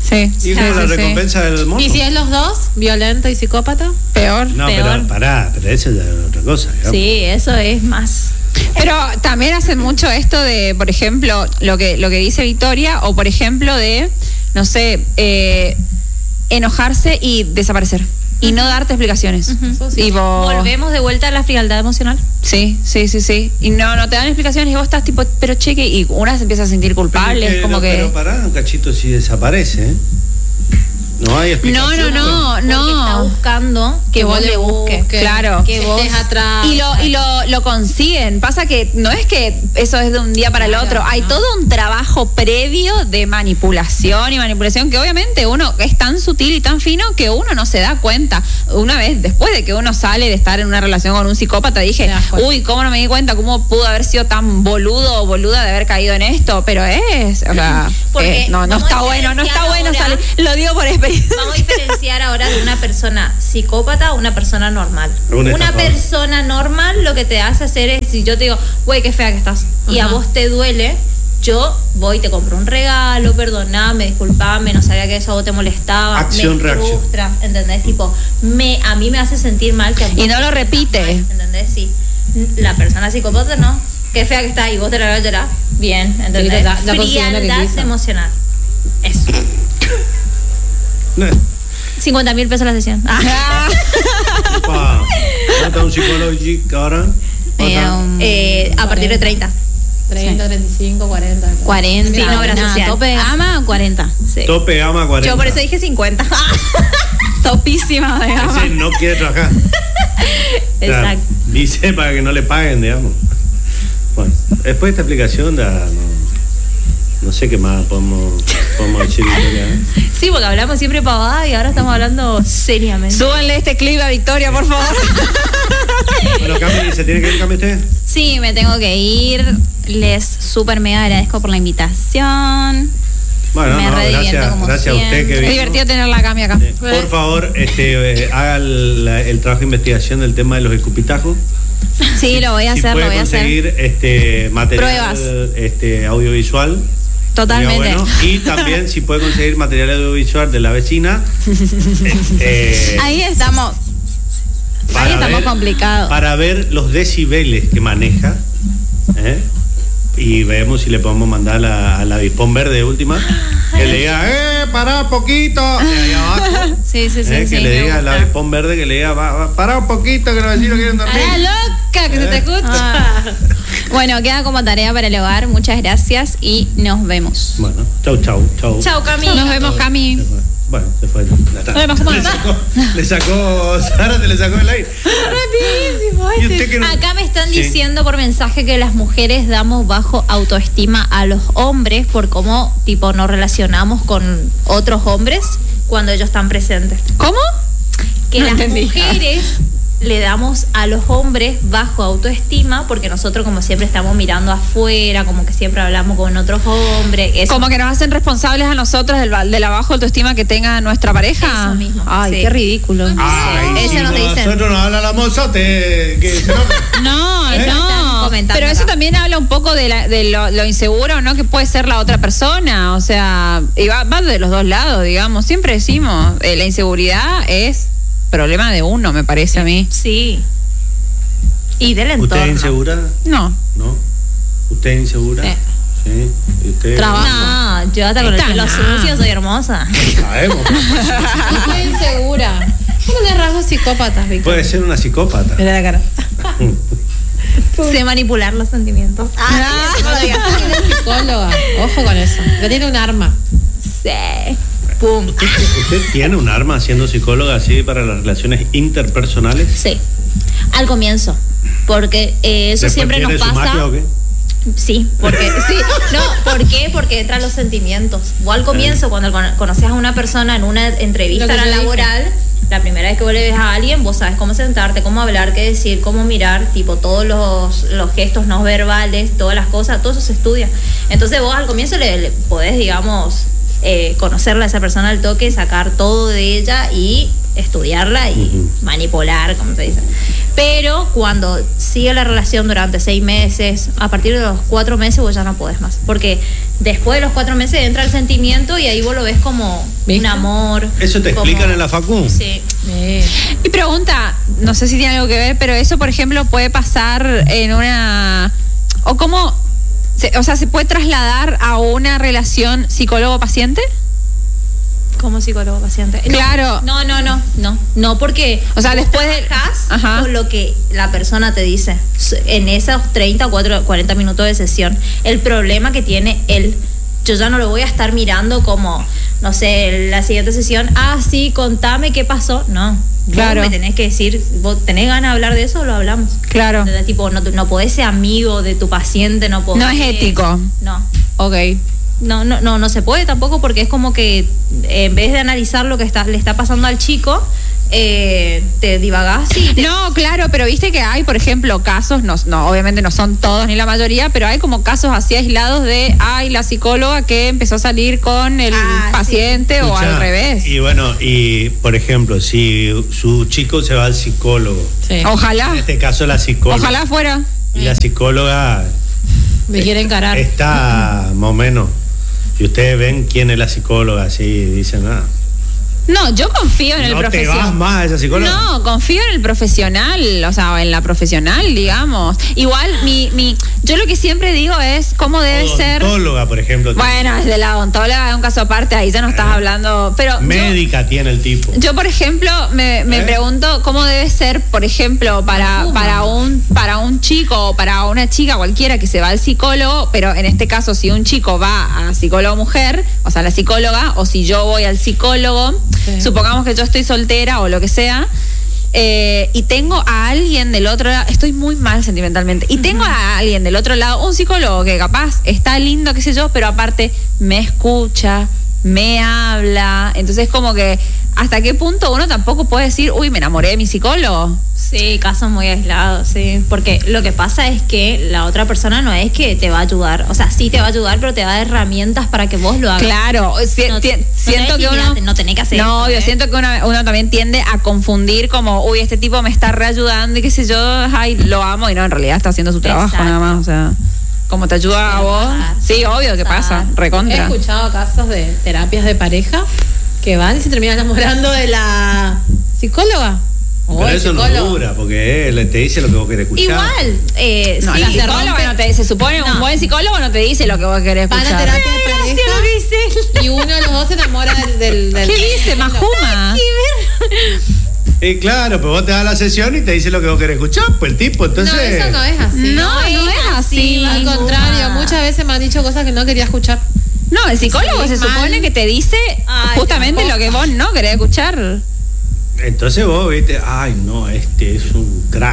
Sí. ¿Y cómo la recompensa del mono? ¿Y si es los dos, violento y psicópata? Peor. No, peor. pero eso es otra cosa, digamos. Sí, eso es más. Pero también hacen mucho esto de, por ejemplo, lo que dice Victoria, o por ejemplo de, no sé, enojarse y desaparecer. Y no darte explicaciones. Y vos... Volvemos de vuelta a la frialdad emocional. Sí. Y no te dan explicaciones y vos estás tipo, pero cheque, y una se empieza a sentir culpable. Pero pará un cachito si desaparece, ¿eh? No hay explicación. No. Porque está buscando que vos le busques. Claro. Que vos estés atrás. Y lo consiguen. Pasa que no es que eso es de un día para el otro. Hay todo un trabajo previo de manipulación que obviamente uno es tan sutil y tan fino que uno no se da cuenta. Una vez, después de que uno sale de estar en una relación con un psicópata, dije, uy, ¿cómo no me di cuenta? ¿Cómo pudo haber sido tan boludo o boluda de haber caído en esto? Pero o sea, no está bueno salir. Lo digo por experiencia. Vamos a diferenciar ahora de una persona psicópata a una persona normal. Una persona normal lo que te hace hacer es, si yo te digo, güey, qué fea que estás, y a vos te duele, yo voy y te compro un regalo, perdoname, disculpame, no sabía que eso a vos te molestaba. Acción, me frustra, reacción. ¿Entendés? Tipo, a mí me hace sentir mal que a vos y no lo repite. mal, ¿entendés? Sí. La persona psicópata no. Qué fea que está y vos te la vas a llorar. Bien, ¿entendés? Frialdad emocional. Eso. 50.000 pesos la sesión. ¿Cuánto un psicólogo ahora? A partir de 30. 30, 35, 40. 40. Sí, no, gracias. Social. Tope gama 40. Sí. Tope gama 40. Yo por eso dije 50. Topísima de gama. Ese no quiere trabajar. Exacto. Dice para que no le paguen, digamos. Bueno, después de esta explicación no sé qué más podemos decir. Sí, porque hablamos siempre pavada y ahora estamos hablando seriamente. Súbanle este clip a Victoria, por favor. Bueno, Cami, ¿se tiene que ir, Cami, usted? Sí, me tengo que ir. Les súper mega agradezco por la invitación. Bueno, gracias a usted que vino. Es divertido tener la Cami acá. Por favor, haga el trabajo de investigación del tema de los escupitajos. Sí, lo voy a hacer, lo voy a hacer. Conseguir material audiovisual. Totalmente. Bueno, y también si puede conseguir material audiovisual de la vecina. Ahí estamos. Ahí estamos complicados. Para ver los decibeles que maneja. Y vemos si le podemos mandar a la Avispón Verde de última. Que le diga, pará un poquito. De ahí abajo. Sí. Que le diga a la Avispón Verde que le diga, pará un poquito que los vecinos quieren dormir. ¡Ah, loca! Que se te escucha. Bueno, queda como tarea para el hogar. Muchas gracias y nos vemos. Bueno, chau. Chau, Cami. Nos vemos, Cami. Bueno, se fue. Sara te le sacó el aire. Rapidísimo. Acá me están diciendo por mensaje que las mujeres damos bajo autoestima a los hombres por cómo tipo nos relacionamos con otros hombres cuando ellos están presentes. ¿Cómo? Que no las entendí. Mujeres le damos a los hombres bajo autoestima porque nosotros como siempre estamos mirando afuera, como que siempre hablamos con otros hombres. Eso. Como que nos hacen responsables a nosotros de la baja autoestima que tenga nuestra pareja. Eso mismo. Ay, qué ridículo. Eso nos dicen. Nosotros nos habla la mozote. No. Pero eso también habla un poco de lo inseguro, ¿no? Que puede ser la otra persona. O sea, y va de los dos lados, digamos. Siempre decimos, la inseguridad es problema de uno, me parece a mí. Sí. Y del entorno. ¿Usted es insegura? No. ¿Usted es insegura? Sí. ¿Y usted? Trabajo. No, yo hasta con el pelo sucio soy hermosa. Sabemos. Estoy insegura. ¿Cómo tenés rasgos psicópatas, Víctor? Puede ser una psicópata. Mira la cara. Sé manipular los sentimientos. Tiene psicóloga. Ojo con eso. Pero tiene un arma. Sí. Pum. ¿Usted tiene un arma siendo psicóloga así para las relaciones interpersonales? Sí. Al comienzo. Porque eso siempre nos pasa. ¿Magia o qué? Sí, porque sí. No, ¿por qué? Porque entran los sentimientos. Vos al comienzo, cuando conoces a una persona en una entrevista laboral, la primera vez que vos le ves a alguien, vos sabes cómo sentarte, cómo hablar, qué decir, cómo mirar, tipo todos los gestos no verbales, todas las cosas, todo eso se estudia. Entonces vos al comienzo le podés, digamos, conocerla a esa persona al toque, sacar todo de ella y estudiarla y manipular, como se dice. Pero cuando sigue la relación durante 6 meses, a partir de los 4 meses vos ya no podés más. Porque después de los 4 meses entra el sentimiento y ahí vos lo ves como ¿viste? un amor. ¿Eso te como- explican en la facu? Sí. Y pregunta, no sé si tiene algo que ver, pero eso, por ejemplo, puede pasar en una... ¿O cómo? O sea, ¿se puede trasladar a una relación psicólogo-paciente? Como psicólogo paciente. No, Claro. No, porque O sea, vos después de- trabajás Ajá. con lo que la persona te dice en esos 30 o 40 minutos de sesión. El problema que tiene él, yo ya no lo voy a estar mirando como, no sé, la siguiente sesión, sí, contame qué pasó. No, Claro. vos me tenés que decir, vos tenés ganas de hablar de eso, lo hablamos. Claro. ¿Entendés? Tipo, no podés ser amigo de tu paciente, no podés. No es ético. No. Ok. No se puede tampoco, porque es como que en vez de analizar lo que le está pasando al chico, te divagás y No, claro, pero viste que hay, por ejemplo, casos, no, obviamente no son todos ni la mayoría, pero hay como casos así aislados de, la psicóloga que empezó a salir con el paciente o Escuchá, al revés. Y bueno, y por ejemplo, si su chico se va al psicólogo, Sí. Ojalá, en este caso la psicóloga, ojalá fuera. y la psicóloga Me quiere encarar. está más o menos, y ustedes ven quién es la psicóloga, así dicen nada. No, yo confío en el ¿No te profesional. vas más a esa psicóloga? No, confío en el profesional, o sea, en la profesional, digamos. Igual, yo lo que siempre digo es cómo debe ser. Odontóloga, por ejemplo. Bueno, desde la odontóloga es un caso aparte, ahí ya no estás hablando. Pero Médica tiene el tipo. Yo, por ejemplo, me pregunto cómo debe ser, por ejemplo, para un chico o para una chica cualquiera que se va al psicólogo, pero en este caso, si un chico va a psicólogo mujer, o sea, la psicóloga, o si yo voy al psicólogo, Sí. supongamos que yo estoy soltera o lo que sea, y tengo a alguien del otro lado, estoy muy mal sentimentalmente, y tengo a alguien del otro lado, un psicólogo que capaz está lindo, qué sé yo, pero aparte me escucha, me habla, entonces como que hasta qué punto uno tampoco puede decir, uy, me enamoré de mi psicólogo. Sí, casos muy aislados, sí. Porque lo que pasa es que la otra persona no es que te va a ayudar. O sea, sí te va a ayudar, pero te va a dar herramientas para que vos lo hagas. Claro, siento que uno... no tenés que hacer No, esto, yo siento que uno también tiende a confundir como, uy, este tipo me está reayudando y qué sé yo, lo amo, y no, en realidad está haciendo su trabajo Exacto. nada más, o sea, como te ayuda a Puede vos. pasar, Sí, puede obvio que pasar. pasa, He recontra. escuchado casos de terapias de pareja que van y se terminan enamorando de la psicóloga. O Pero el eso no psicólogo. dura, porque él te dice lo que vos querés escuchar. Igual, No, sí, la se psicóloga rompe. no te, se supone un No. buen psicólogo no te dice lo que vos querés Van a escuchar. terapia de pareja y uno de los dos se enamora del ¿Qué dice, Majuma? Claro, pero vos te das la sesión y te dice lo que vos querés escuchar, pues el tipo, entonces... No, eso no es así. No es así. Al contrario, muchas veces me han dicho cosas que no quería escuchar. No, el psicólogo Sí, se mal. supone que te dice Ay, justamente tampoco. lo que vos no querés escuchar. Entonces vos viste, ay no, este es un crack.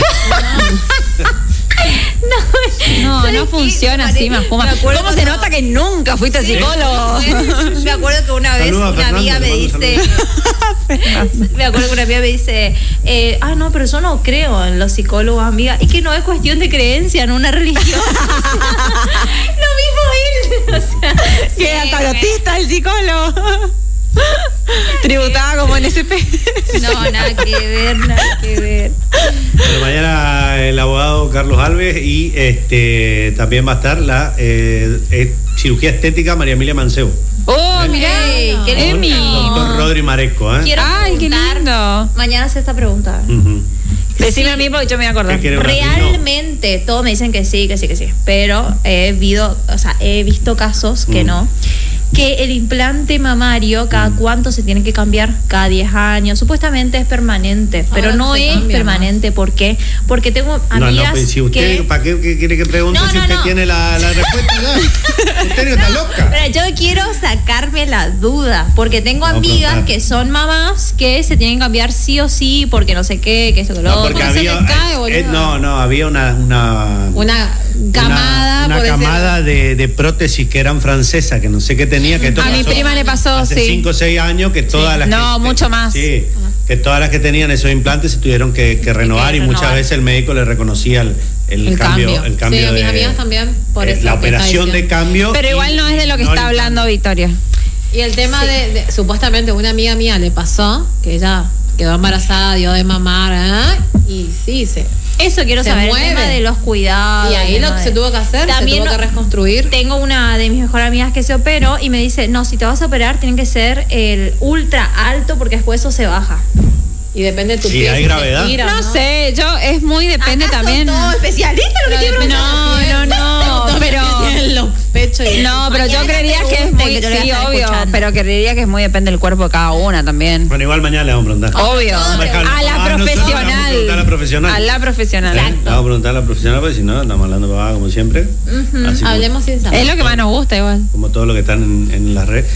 No, ¿Sabes no qué? funciona así, Majuma. Me acuerdo ¿Cómo se cuando- nota que nunca fuiste psicólogo? Me acuerdo que una vez Saluda a una Fernando, amiga me le mando dice, me acuerdo que una amiga me dice, no, pero yo no creo en los psicólogos, amiga, y que no es cuestión de creencia en una religión. Lo mismo él. O sea, Que era tarotista el psicólogo. Tributaba como en SP. No, nada que ver, nada que ver. Pero mañana el abogado Carlos Alves y también va a estar la cirugía estética María Emilia Mancebo. Oh, mirá. Ey, qué Emi. Doctor Rodri Maresco, ¿eh? Quiero Ay, qué preguntar, lindo. mañana hace esta pregunta. Ujú. Decime a mí porque yo me voy a acordar. ¿Qué quiere? Realmente, todos me dicen que sí, pero he visto casos que no. Que el implante mamario, ¿cada cuánto se tiene que cambiar? Cada 10 años. Supuestamente es permanente, pero Ahora no no se es cambia permanente. ¿Por qué? Porque tengo No, amigas pero si usted, que... ¿para qué quiere que pregunte No, si no, usted no. tiene la respuesta ya? Usted no está loca. Pero yo quiero sacarme la duda, porque tengo No, amigas preguntar. que son mamás que se tienen que cambiar sí o sí, porque no sé qué, que esto, que lo No, otro. porque se había, le cae, boludo. no, había una Camada, una por decirlo. camada de prótesis que eran francesas, que no sé qué tenía, que esto A mi pasó prima le pasó, hace sí. 5 o 6 años, que todas las No, que, mucho más. Sí, que todas las que tenían esos implantes se tuvieron que renovar y muchas renovar. veces el médico le reconocía el cambio. El cambio Sí, a mis de, amigas también, por eso la que operación está de diciendo. cambio. Pero igual no es de lo que no está el hablando implante. Victoria. Y el tema de supuestamente una amiga mía le pasó, que ella quedó embarazada, dio de mamar, y sí, Eso quiero se saber, mueve. el tema de los cuidados. Y ahí el lo tema que se de- tuvo que hacer, También se tuvo que reconstruir. Tengo una de mis mejores amigas que se operó y me dice, no, si te vas a operar tiene que ser el ultra alto porque después eso se baja. Y depende de tu Sí, piel. hay si te gravedad. estira, No sé, es muy depende Acá son también. todos especialistas lo que Pero tienen. depende No, pero Tienen los pechos y no, pero yo Mañana creería que es pregunte, muy que yo le voy a sí, estar obvio, escuchando. pero creería que es muy depende del cuerpo de cada una también. Bueno, igual mañana le vamos a preguntar. Obvio. Vamos a dejarlo. A la Nosotros le vamos a profesional. preguntar a la profesional. A la profesional. Le vamos a preguntar a la profesional, porque si no, estamos hablando pavada como siempre. Así como- Hablemos sin saber. Es lo que más nos gusta igual. como todo lo que están en las redes.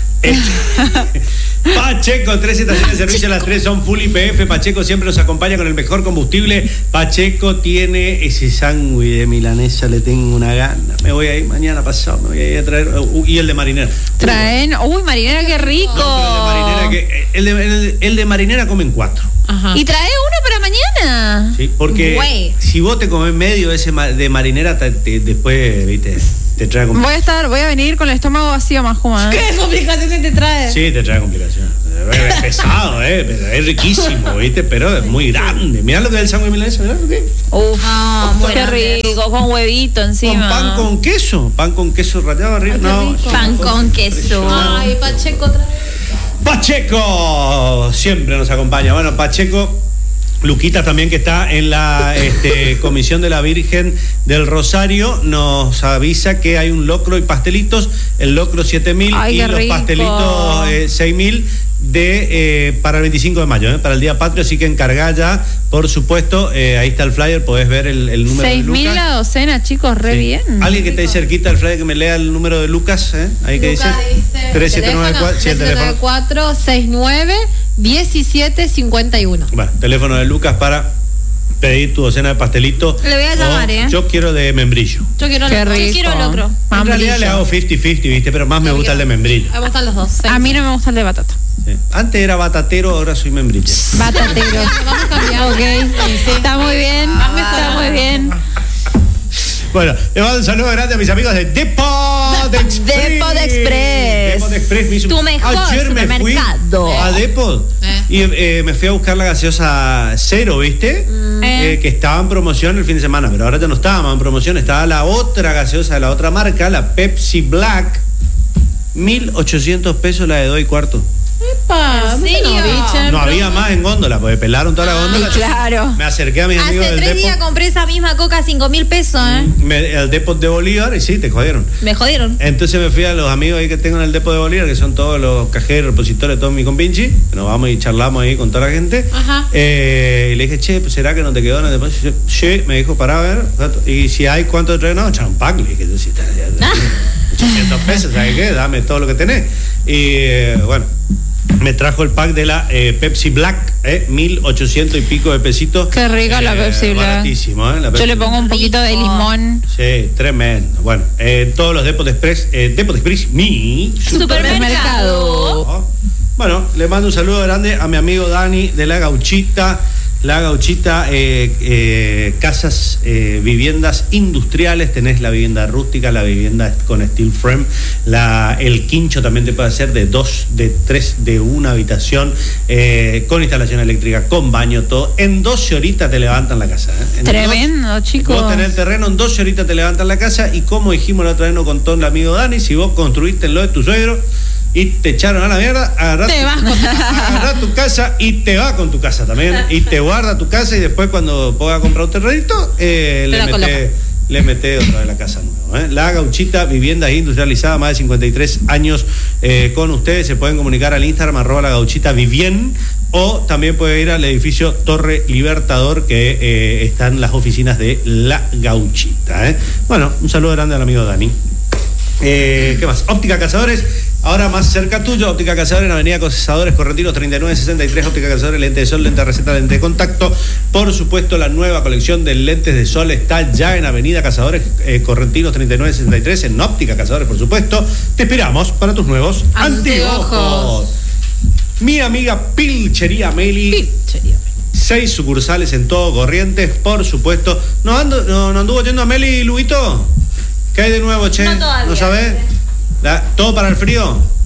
Pacheco, 3 estaciones de servicio, las 3 son full IPF. Pacheco siempre nos acompaña con el mejor combustible. Pacheco tiene ese sándwich de milanesa, le tengo una gana. Me voy a ir mañana pasado, me voy a ir a traer. Y el de marinera. Traen, uy, marinera, qué rico. No, pero el de marinera, el de marinera comen 4. Ajá. Y trae uno para mañana. ¿Sí? Porque Güey. si vos te comes medio ese de marinera, después, viste, te trae complicaciones. Voy a venir con el estómago vacío, Majuma. ¿Qué complicaciones te trae? Sí, te trae complicaciones. Es pesado, pero es riquísimo, ¿viste? Pero es muy grande. Mirá lo que es el sándwich milanesa, mirá lo que es. Uf, muy qué grande. rico, con huevito Con encima. pan con queso rallado arriba. Ay, qué No, rico. Pan con queso. Ay, Pacheco otra vez. Pacheco siempre nos acompaña. Bueno, Pacheco, Luquita también, que está en la Comisión de la Virgen del Rosario, nos avisa que hay un locro y pastelitos, el locro 7.000 Ay, y qué los rico. pastelitos 6.000 para el 25 de mayo, para el Día Patrio, así que encargá ya, por supuesto, ahí está el flyer, podés ver el número de 6.000 Lucas. la docena, chicos, re Sí. bien. Alguien que esté ahí cerquita del flyer que me lea el número de Lucas, ahí que dice 3794, sí, el teléfono. 3794-69 1751. Bueno, teléfono de Lucas para pedir tu docena de pastelito. Le voy a llamar, O Yo quiero de membrillo. Yo quiero Qué los rico. Yo quiero locro. En realidad le Membrillo. hago 50-50, ¿viste? Pero más me gusta el de membrillo. Me gustan los dos. A mí no me gusta el de batata. Sí. Antes era batatero, ahora soy membrillo. Batatero. Vamos a cambiar. Ok, está muy bien. Está muy bien. Bueno, le mando un saludo grande a mis amigos de Depot Express. Depot Express. Depot Express me hizo- Tu mejor Ayer me fui supermercado. a Depot y me fui a buscar la gaseosa cero, ¿viste? Que estaba en promoción el fin de semana, pero ahora ya no estaba más en promoción, estaba la otra gaseosa de la otra marca, la Pepsi Black, 1.800 pesos la de 2 y cuarto. Epa, ¿En serio? No había más en góndola, porque pelaron toda la góndola. claro. Me acerqué a mis amigos Hace del 3 días Depot, compré esa misma coca a 5.000 pesos, el Depot de Bolívar, y sí, te jodieron. Me jodieron. Entonces me fui a los amigos ahí que tengo en el Depot de Bolívar, que son todos los cajeros, repositores, todos mis compinches, que nos vamos y charlamos ahí con toda la gente. Ajá. Y le dije, che, pues, ¿será que no te quedó en el depósito? Sí, me dijo, pará a ver. Y si hay, ¿cuánto trae? No, champac. Le dije, si está, 800 pesos, ¿sabes qué? Dame todo lo que tenés. Y bueno, me trajo el pack de la Pepsi Black, 1.800 y pico de pesitos. Qué rica la Pepsi Black. Baratísimo, la Yo Pepsi le pongo un poquito de Rico. limón. Sí, tremendo. Bueno, todos los Depot Express, Depot Express, mi Supermercado. Oh. Bueno, le mando un saludo grande a mi amigo Dani de La Gauchita. La Gauchita, casas, viviendas industriales, tenés la vivienda rústica, la vivienda con steel frame, el quincho también te puede hacer de 2, de 3, de 1 habitación, con instalación eléctrica, con baño, todo. En 12 horitas te levantan la casa. En Tremendo, chicos. Vos tenés el terreno, en 12 horitas te levantan la casa, y como dijimos la otra vez, nos contó el amigo Dani, si vos construiste lo de tu suegro y te echaron a la mierda, agarrá tu casa y te va con tu casa también, y te guarda tu casa, y después cuando pueda comprar un terrenito, le mete otra vez la casa nueva. La Gauchita, viviendas industrializadas, más de 53 años con ustedes. Se pueden comunicar al Instagram @La Gauchita Vivien, o también puede ir al edificio Torre Libertador, que están las oficinas de La Gauchita. Bueno, un saludo grande al amigo Dani. ¿Qué más? Óptica Cazadores, ahora más cerca tuyo. Óptica Cazadores en Avenida Cazadores Correntinos 3963. Óptica Cazadores, lente de sol, lente de receta, lente de contacto. Por supuesto, la nueva colección de lentes de sol está ya en Avenida Cazadores Correntinos 3963, en Óptica Cazadores, por supuesto. Te esperamos para tus nuevos anteojos. Mi amiga Pilchería Meli. 6 sucursales en todo Corrientes, por supuesto. ¿No anduvo yendo a Meli, Luito? ¿Qué hay de nuevo, che? No todavía. ¿No sabés? ¿Todo para el frío?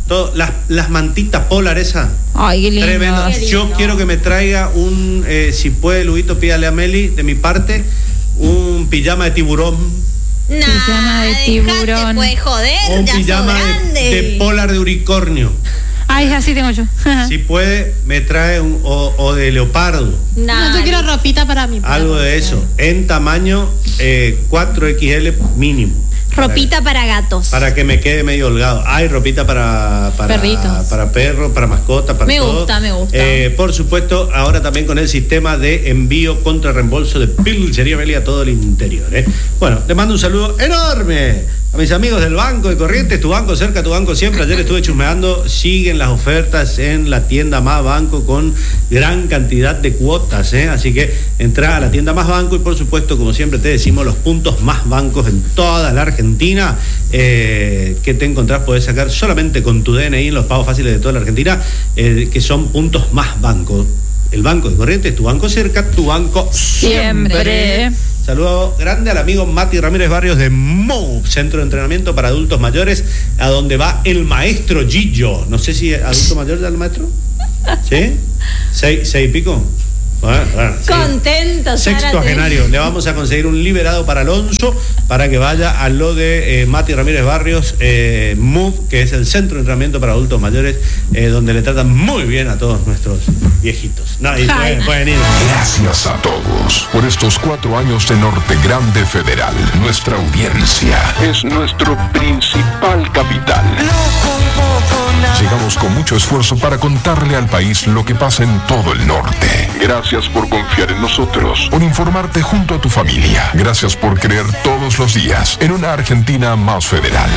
las mantitas polar esas. Ay, qué lindo. Tremendo. Qué lindo. Yo quiero que me traiga si puede, Luguito, pídale a Meli, de mi parte, un pijama de tiburón. Pijama de tiburón. Puede joder, O un ya pijama sos grande. de polar de unicornio. Ay, así tengo yo. Si puede, me trae o de leopardo. No, yo quiero ropita para mi perro. Algo de eso. En tamaño 4XL mínimo. Ropita para gatos. Para que me quede medio holgado. Hay ropita para Perritos. para perro, para mascota, para Me todo. gusta, me gusta. Por supuesto, ahora también con el sistema de envío contra reembolso de Pilchería Meli a todo el interior. Bueno, le mando un saludo enorme a mis amigos del Banco de Corrientes, tu banco cerca, tu banco siempre. Ayer estuve chusmeando, siguen las ofertas en la tienda Más Banco con gran cantidad de cuotas, así que entra a la tienda Más Banco y por supuesto, como siempre te decimos, los puntos Más Bancos en toda la Argentina, que te encontrás, podés sacar solamente con tu DNI en los pagos fáciles de toda la Argentina, que son puntos Más Banco. El Banco de Corrientes, tu banco cerca, tu banco siempre. Saludo grande al amigo Mati Ramírez Barrios de Move, Centro de Entrenamiento para Adultos Mayores, a donde va el maestro Gillo. No sé si adulto mayor ya el maestro. ¿Sí? ¿Seis y pico? Bueno, sí. Contento, Sextuagenario. Le vamos a conseguir un liberado para Alonso para que vaya a lo de Mati Ramírez Barrios, Move, que es el Centro de Entrenamiento para Adultos Mayores, donde le tratan muy bien a todos nuestros viejitos. No, y pueden ir. Gracias a todos por estos 4 años de Norte Grande Federal. Nuestra audiencia es nuestro principal capital. Llegamos con mucho esfuerzo para contarle al país lo que pasa en todo el norte. Gracias por confiar en nosotros, por informarte junto a tu familia. Gracias por creer todos los días en una Argentina más federal.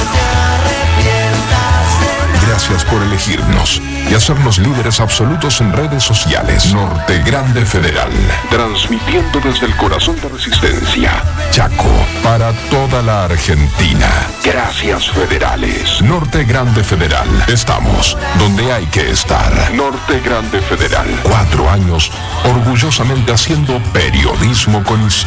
Gracias por elegirnos y hacernos líderes absolutos en redes sociales. Norte Grande Federal, transmitiendo desde el corazón de Resistencia, Chaco, para toda la Argentina. Gracias, federales. Norte Grande Federal, estamos donde hay que estar. Norte Grande Federal, 4 años orgullosamente haciendo periodismo con historia.